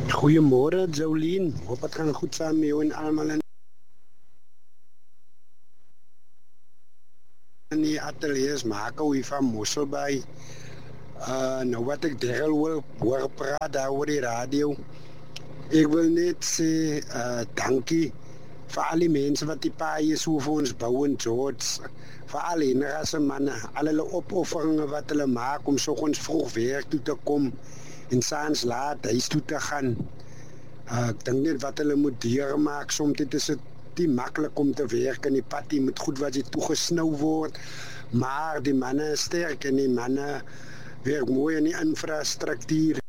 Goeiemôre Jolien, hoop het gaan goed saam met jou en almal in die ateliers maak hoe van Mosselbaai. Nou wat ek Daryl wil hoor praat daar oor die radio. Ek wil net sê dankie vir al die mense wat die paaie so vir ons bou in George. Vir al die rasse manne, al hulle opofferinge wat hulle maak om soggens vroeg werk toe te kom en saans laat huis toe te gaan. Ek dink net wat hulle moet deurmaak, soms dit is dit nie maklik om te werk in die pad, die moet goed wat jy toegesnou word, maar die manne is sterk en die manne werk mooi in die infrastruktuur.